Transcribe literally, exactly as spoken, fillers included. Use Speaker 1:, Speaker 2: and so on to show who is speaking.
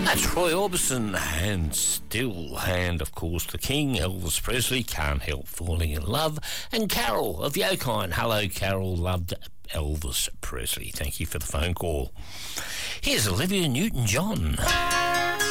Speaker 1: That's Roy Orbison, and still, and of course the King, Elvis Presley, Can't Help Falling in Love, and Carol of Yokine. Hello, Carol, loved Elvis Presley. Thank you for the phone call. Here's Olivia Newton-John.